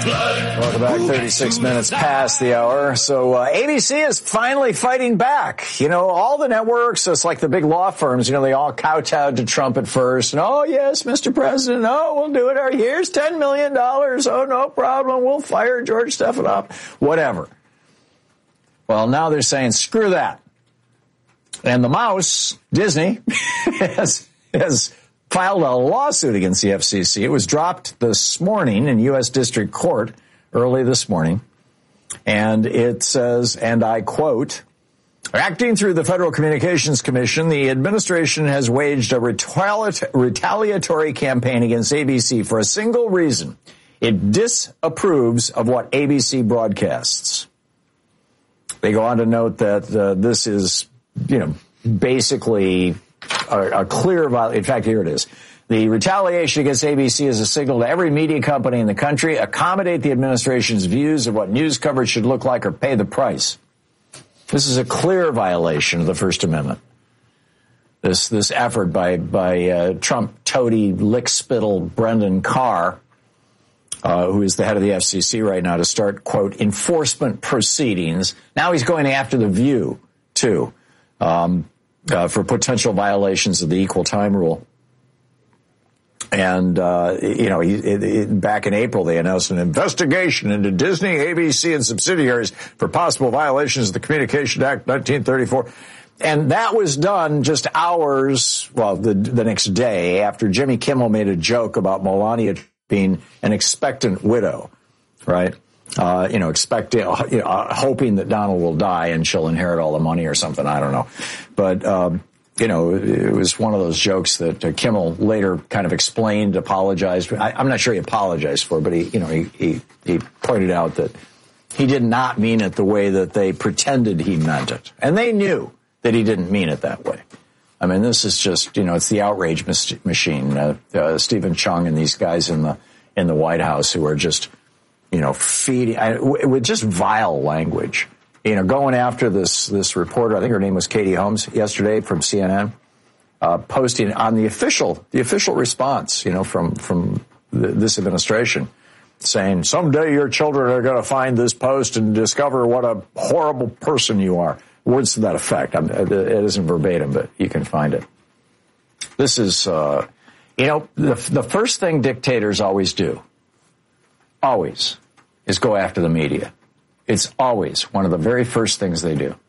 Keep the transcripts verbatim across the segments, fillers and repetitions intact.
Welcome back. thirty-six minutes past the hour. So uh, A B C is finally fighting back. You know, all the networks, it's like the big law firms, you know, they all kowtowed to Trump at first. And, oh, yes, Mister President, oh, we'll do it. Here's ten million dollars. Oh, no problem. We'll fire George Stephanopoulos. Whatever. Well, now they're saying, screw that. And the mouse, Disney, has, has filed a lawsuit against the F C C. It was dropped this morning in U S District Court early this morning. And it says, and I quote, acting through the Federal Communications Commission, the administration has waged a retali- retaliatory campaign against A B C for a single reason. It disapproves of what A B C broadcasts. They go on to note that uh, this is, you know, basically a, a clear violation. In fact, here it is. The retaliation against A B C is a signal to every media company in the country, accommodate the administration's views of what news coverage should look like or pay the price. This is a clear violation of the First Amendment. This this effort by by uh, Trump toady lickspittle Brendan Carr, uh, who is the head of the F C C right now, to start, quote, enforcement proceedings. Now he's going after The View, too, um, uh, for potential violations of the equal time rule. And, uh, you know, it, it, back in April, they announced an investigation into Disney, A B C, and subsidiaries for possible violations of the Communication Act nineteen thirty-four. And that was done just hours, well, the, the next day after Jimmy Kimmel made a joke about Melania being an expectant widow, right? Uh, you know, expecting, you know, hoping that Donald will die and she'll inherit all the money or something. I don't know. But, um, you know, it was one of those jokes that uh, Kimmel later kind of explained, apologized. I, I'm not sure he apologized for, but he, you know, he, he, he pointed out that he did not mean it the way that they pretended he meant it. And they knew that he didn't mean it that way. I mean, this is just, you know, it's the outrage mis- machine. Uh, uh, Stephen Chung and these guys in the, in the White House who are just, you know, feeding, I, w- with just vile language. You know, going after this this reporter, I think her name was Katie Holmes yesterday from C N N, uh, posting on the official the official response, you know, from from the, this administration, saying someday your children are going to find this post and discover what a horrible person you are. Words to that effect. I'm, it isn't verbatim, but you can find it. This is, uh, you know, the the first thing dictators always do, always, is go after the media. It's always one of the very first things they do.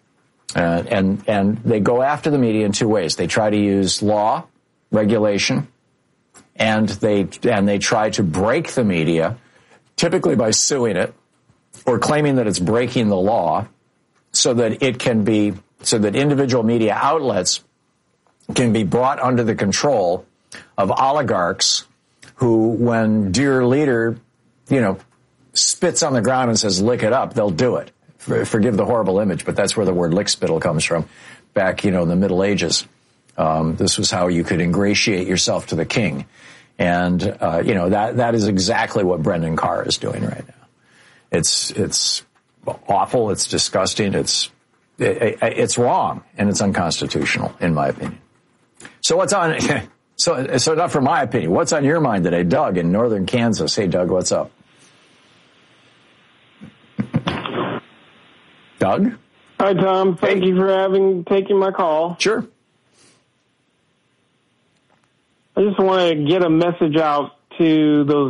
Uh, and and they go after the media in two ways. They try to use law, regulation, and they and they try to break the media, typically by suing it or claiming that it's breaking the law so that it can be so that individual media outlets can be brought under the control of oligarchs who, when dear leader, you know, spits on the ground and says, lick it up, they'll do it. Forgive the horrible image, but that's where the word lickspittle comes from. Back, you know, in the Middle Ages, um, this was how you could ingratiate yourself to the king. And, uh, you know, that that is exactly what Brendan Carr is doing right now. It's it's awful, it's disgusting, it's it, it's wrong, and it's unconstitutional, in my opinion. So what's on, so, so not for my opinion, what's on your mind today? Doug in northern Kansas. Hey, Doug, what's up? Doug? Hi, Tom. Thank hey. you for having taking my call. Sure. I just want to get a message out to those